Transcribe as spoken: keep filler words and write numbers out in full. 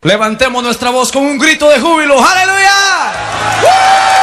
Levantemos nuestra voz con un grito de júbilo. ¡Aleluya! ¡Uh!